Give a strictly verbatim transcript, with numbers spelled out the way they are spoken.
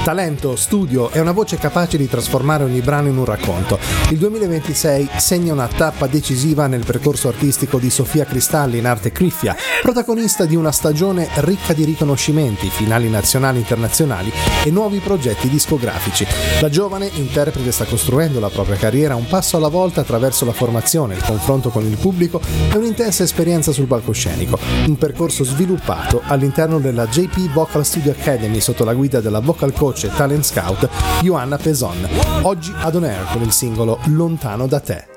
Talento, studio e una voce capace di trasformare ogni brano in un racconto. Il duemilaventisei segna una tappa decisiva nel percorso artistico di Sofia Cristalli in arte Criffia, protagonista di una stagione ricca di riconoscimenti, finali nazionali e internazionali e nuovi progetti discografici. La giovane interprete sta costruendo la propria carriera un passo alla volta attraverso la formazione, il confronto con il pubblico e un'intensa esperienza sul palcoscenico. Un percorso sviluppato all'interno della J P Vocal Studio Academy sotto la guida della vocal coach e talent scout Ioanna Peson. Oggi ad On Air con il singolo Lontano da te.